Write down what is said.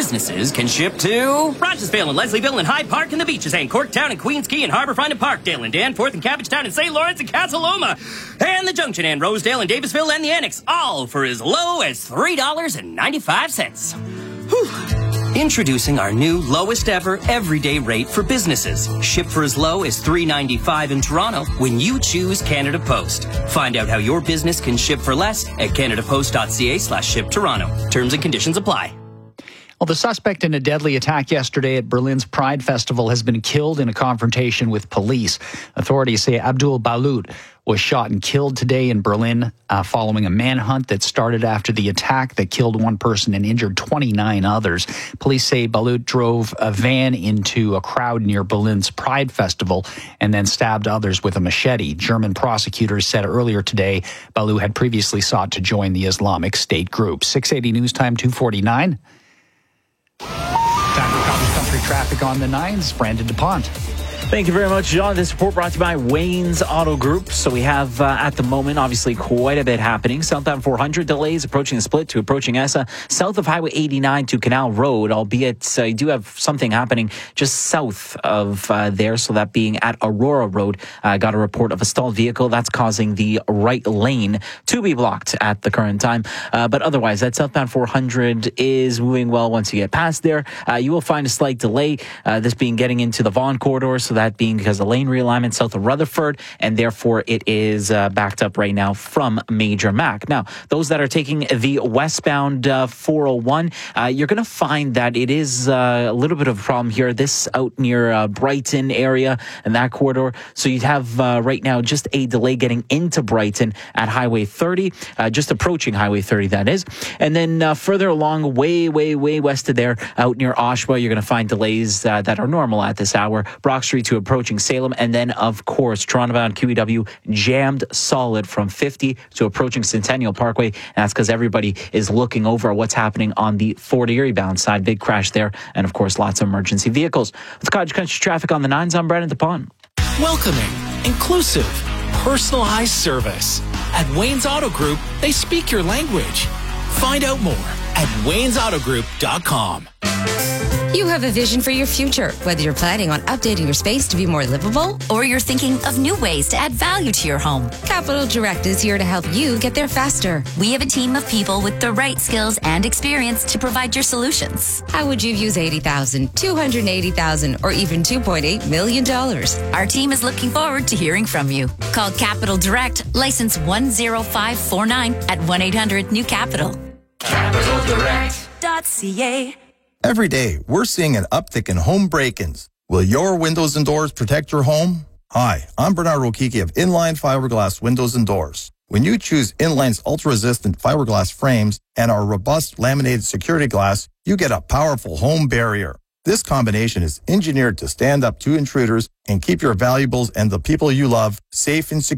businesses can ship to Rochesville and Leslieville and Hyde Park and the Beaches and Corktown and Queens Quay and Harbourfront and Parkdale and Danforth and Cabbagetown and St. Lawrence and Casaloma and the Junction and Rosedale and Davisville and the Annex, all for as low as $3.95. Whew. Introducing our new lowest ever everyday rate for businesses. Ship for as low as $3.95 in Toronto when you choose Canada Post. Find out how your business can ship for less at canadapost.ca/shiptoronto. Terms and conditions apply. Well, the suspect in a deadly attack yesterday at Berlin's Pride Festival has been killed in a confrontation with police. Authorities say Abdul Balut was shot and killed today in Berlin following a manhunt that started after the attack that killed one person and injured 29 others. Police say Balut drove a van into a crowd near Berlin's Pride Festival and then stabbed others with a machete. German prosecutors said earlier today Balut had previously sought to join the Islamic State group. 680 News Time, 2:49. Time for Common Country traffic on the 9s. Brandon DuPont. Thank you very much, John. This report brought to you by Wayne's Auto Group. So we have, at the moment, obviously quite a bit happening. Southbound 400 delays approaching the split to approaching ESSA. South of Highway 89 to Canal Road, albeit you do have something happening just south of there. So that being at Aurora Road. Got a report of a stalled vehicle. That's causing the right lane to be blocked at the current time. But otherwise, that southbound 400 is moving well once you get past there. You will find a slight delay, this being getting into the Vaughan corridor. So that being because of lane realignment south of Rutherford, and therefore it is backed up right now from Major Mac. Now, those that are taking the westbound 401, you're going to find that it is a little bit of a problem here. This out near Brighton area and that corridor. So you'd have right now just a delay getting into Brighton at Highway 30, just approaching Highway 30, that is. And then further along, way west of there, out near Oshawa, you're going to find delays that are normal at this hour. Brock Street to approaching Salem, and then of course Toronto-bound QEW jammed solid from 50 to approaching Centennial Parkway, and that's because everybody is looking over what's happening on the Fort Erie bound side. Big crash there, and of course lots of emergency vehicles. With Cottage Country traffic on the 9s, I'm Brandon DuPont. Welcoming, inclusive, personalized service. At Wayne's Auto Group, they speak your language. Find out more at waynesautogroup.com. You have a vision for your future, whether you're planning on updating your space to be more livable or you're thinking of new ways to add value to your home. Capital Direct is here to help you get there faster. We have a team of people with the right skills and experience to provide your solutions. How would you use $80,000, $280,000, or even $2.8 million? Our team is looking forward to hearing from you. Call Capital Direct, license 10549 at 1-800-NEW-CAPITAL. CapitalDirect.ca. Every day, we're seeing an uptick in home break-ins. Will your windows and doors protect your home? Hi, I'm Bernard Okiki of Inline Fiberglass Windows and Doors. When you choose Inline's ultra-resistant fiberglass frames and our robust laminated security glass, you get a powerful home barrier. This combination is engineered to stand up to intruders and keep your valuables and the people you love safe and secure.